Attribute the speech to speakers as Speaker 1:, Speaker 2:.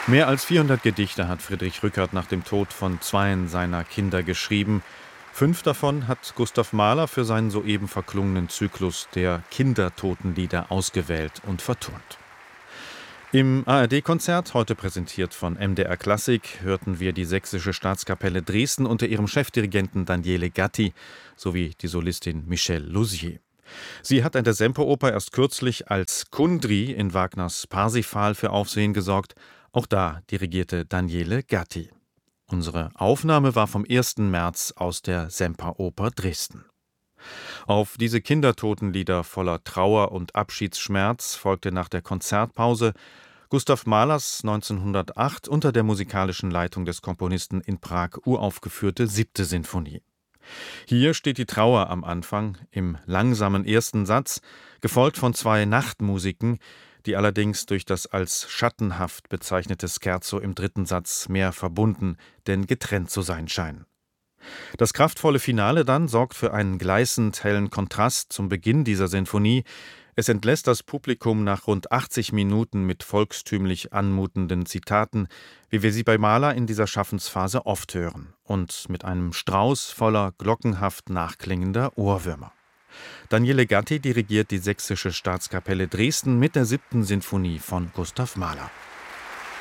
Speaker 1: Mehr als 400 Gedichte hat Friedrich Rückert nach dem Tod von 2 seiner Kinder geschrieben. 5 davon hat Gustav Mahler für seinen soeben verklungenen Zyklus der Kindertotenlieder ausgewählt und vertont. Im ARD-Konzert, heute präsentiert von MDR Klassik, hörten wir die Sächsische Staatskapelle Dresden unter ihrem Chefdirigenten Daniele Gatti sowie die Solistin Michèle Lausier. Sie hat an der Semperoper erst kürzlich als Kundry in Wagners Parsifal für Aufsehen gesorgt. Auch da dirigierte Daniele Gatti. Unsere Aufnahme war vom 1. März aus der Semperoper Dresden. Auf diese Kindertotenlieder voller Trauer und Abschiedsschmerz folgte nach der Konzertpause Gustav Mahlers 1908 unter der musikalischen Leitung des Komponisten in Prag uraufgeführte 7. Sinfonie. Hier steht die Trauer am Anfang, im langsamen ersten Satz, gefolgt von 2 Nachtmusiken, die allerdings durch das als schattenhaft bezeichnete Scherzo im 3. Satz mehr verbunden, denn getrennt zu sein scheinen. Das kraftvolle Finale dann sorgt für einen gleißend hellen Kontrast zum Beginn dieser Sinfonie. Es entlässt das Publikum nach rund 80 Minuten mit volkstümlich anmutenden Zitaten, wie wir sie bei Mahler in dieser Schaffensphase oft hören, und mit einem Strauß voller glockenhaft nachklingender Ohrwürmer. Daniele Gatti dirigiert die Sächsische Staatskapelle Dresden mit der 7. Sinfonie von Gustav Mahler.